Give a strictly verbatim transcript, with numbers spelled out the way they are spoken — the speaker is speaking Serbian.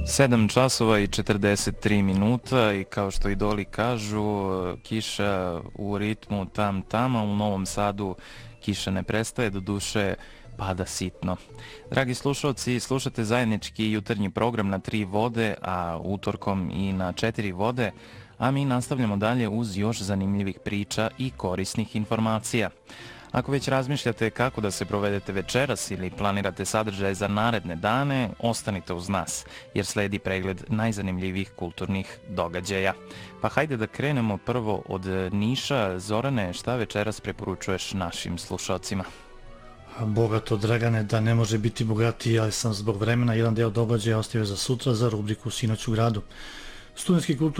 sedam časova i četrdeset tri minuta i kao što idoli kažu, kiša u ritmu tam tama, u Novom Sadu kiša ne prestaje, do duše pada sitno. Dragi slušalci, slušate zajednički jutarnji program na tri vode, a utorkom i na četiri vode, a mi nastavljamo dalje uz još zanimljivih priča i korisnih informacija. Ako već razmišljate kako da se provedete večeras ili planirate sadržaje za naredne dane, ostanite uz nas, jer sledi pregled najzanimljivijih kulturnih događaja. Pa hajde da krenemo prvo od Niša. Zorane, šta večeras preporučuješ našim slušalcima? Bogato, Dragane, da ne može biti bogatiji, ali sam zbog vremena jedan deo događaja ostavio za sutra za rubriku Sinoć u gradu. Studentski kulturni